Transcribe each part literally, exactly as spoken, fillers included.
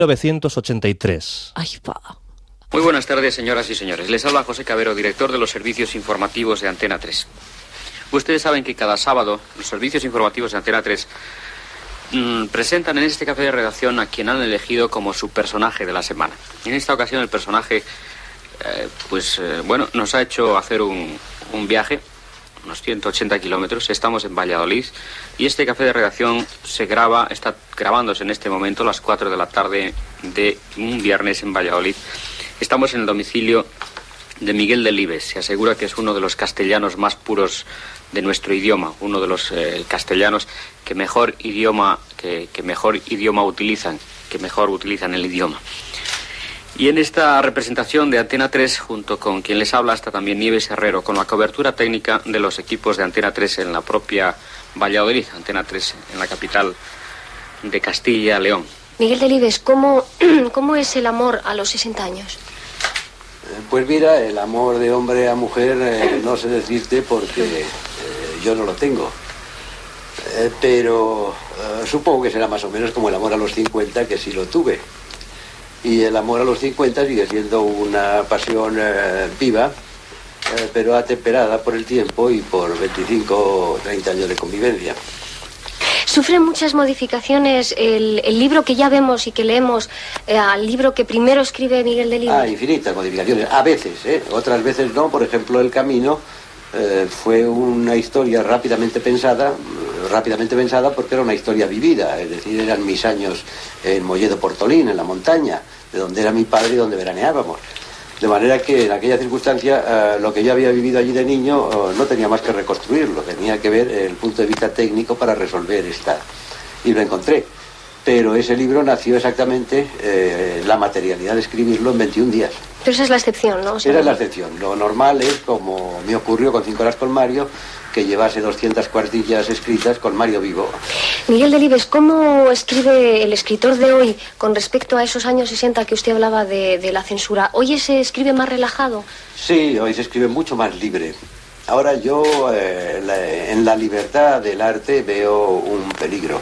mil novecientos ochenta y tres. Ay, pa. Muy buenas tardes, señoras y señores. Les habla José Cabero, director de los servicios informativos de Antena tres. Ustedes saben que cada sábado los servicios informativos de Antena tres mmm, presentan en este café de redacción a quien han elegido como su personaje de la semana. En esta ocasión el personaje, eh, pues, eh, bueno, nos ha hecho hacer un, un viaje, unos ciento ochenta kilómetros. Estamos en Valladolid y este café de redacción se graba, está grabándose en este momento a las cuatro de la tarde de un viernes en Valladolid. Estamos en el domicilio de Miguel Delibes. Se asegura que es uno de los castellanos más puros de nuestro idioma, uno de los eh, castellanos que mejor idioma que, que mejor idioma utilizan, que mejor utilizan el idioma. Y en esta representación de Antena tres, junto con quien les habla, está también Nieves Herrero, con la cobertura técnica de los equipos de Antena tres en la propia Valladolid, Antena tres en la capital de Castilla y León. Miguel Delibes, ¿cómo, ¿cómo es el amor a los sesenta años? Pues mira, el amor de hombre a mujer eh, no sé decirte porque eh, yo no lo tengo. Eh, pero eh, supongo que será más o menos como el amor a los cincuenta, que sí lo tuve. Y el amor a los cincuenta sigue siendo una pasión eh, viva, eh, pero atemperada por el tiempo y por veinticinco o treinta años de convivencia. ¿Sufre muchas modificaciones el, el libro que ya vemos y que leemos eh, al libro que primero escribe Miguel Delibes? Ah, infinitas modificaciones, a veces, ¿eh? Otras veces no. Por ejemplo, El Camino eh, fue una historia rápidamente pensada, rápidamente pensada porque era una historia vivida, es decir, eran mis años en Molledo Portolín, en la montaña, de donde era mi padre y donde veraneábamos. De manera que en aquella circunstancia eh, lo que yo había vivido allí de niño eh, no tenía más que reconstruirlo, tenía que ver el punto de vista técnico para resolver esta. Y lo encontré. Pero ese libro nació exactamente, eh, la materialidad de escribirlo en veintiún días. Pero esa es la excepción, ¿no? O sea, esa es la excepción. Lo normal es, como me ocurrió con Cinco horas con Mario, que llevase doscientas cuartillas escritas con Mario vivo. Miguel Delibes, ¿cómo escribe el escritor de hoy con respecto a esos años sesenta que usted hablaba de, de la censura? ¿Hoy se escribe más relajado? Sí, hoy se escribe mucho más libre. Ahora yo eh, la, en la libertad del arte veo un peligro.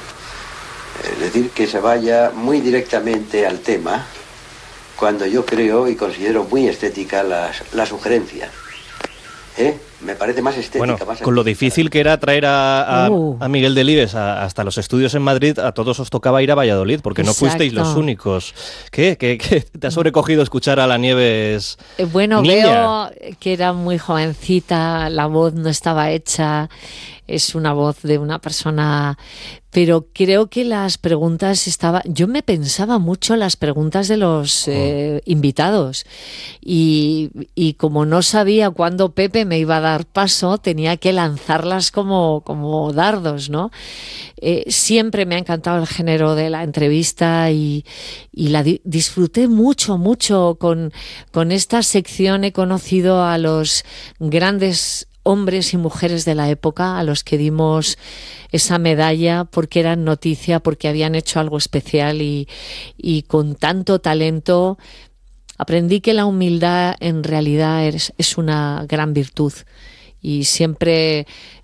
Es decir, que se vaya muy directamente al tema, cuando yo creo y considero muy estética la, la sugerencia. ¿Eh? Me parece más estética. Bueno, más con lo difícil que era traer a, a, uh. a Miguel Delibes a, hasta los estudios en Madrid, a todos os tocaba ir a Valladolid, porque no Exacto. fuisteis los únicos. ¿Qué? ¿Qué, qué te ha sobrecogido escuchar a la Nieves? Eh, Bueno, niña? veo que era muy jovencita, la voz no estaba hecha, es una voz de una persona, pero creo que las preguntas estaba, yo me pensaba mucho las preguntas de los eh, invitados y, y como no sabía cuándo Pepe me iba a dar paso, tenía que lanzarlas como, como dardos, ¿no? Eh, siempre me ha encantado el género de la entrevista y, y la di- disfruté mucho, mucho con, con esta sección. He conocido a los grandes hombres y mujeres de la época a los que dimos esa medalla porque eran noticia, porque habían hecho algo especial y, y con tanto talento. Aprendí que la humildad en realidad es, es una gran virtud y siempre,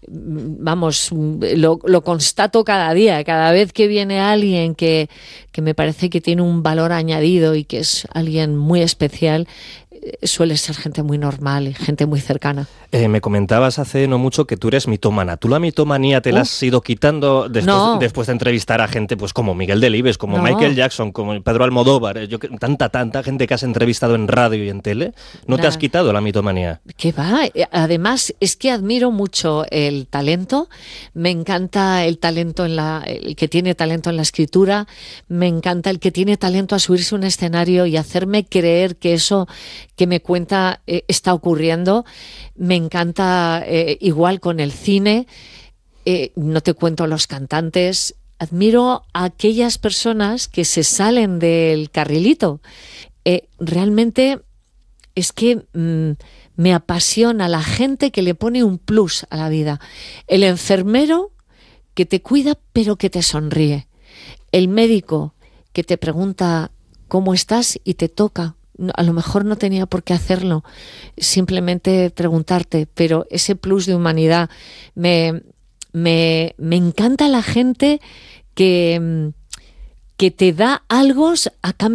vamos, lo, lo constato cada día, cada vez que viene alguien que, que me parece que tiene un valor añadido y que es alguien muy especial, suele ser gente muy normal y gente muy cercana. Eh, me comentabas hace no mucho que tú eres mitómana. ¿Tú la mitomanía te la has ido quitando después, No. después de entrevistar a gente pues como Miguel Delibes, como No. Michael Jackson, como Pedro Almodóvar? eh, Yo, que- tanta, tanta gente que has entrevistado en radio y en tele. ¿No te Nah. has quitado la mitomanía? ¿Qué va? Además, es que admiro mucho el talento. Me encanta el talento en la, el que tiene talento en la escritura. Me encanta el que tiene talento a subirse a un escenario y hacerme creer que eso que me cuenta eh, está ocurriendo. Me encanta eh, igual con el cine. Eh, no te cuento los cantantes. Admiro a aquellas personas que se salen del carrilito. Eh, realmente es que mmm, me apasiona la gente que le pone un plus a la vida. El enfermero que te cuida pero que te sonríe. El médico que te pregunta cómo estás y te toca. A lo mejor no tenía por qué hacerlo, simplemente preguntarte, pero ese plus de humanidad. Me, me, me encanta la gente que, que te da algo a cambio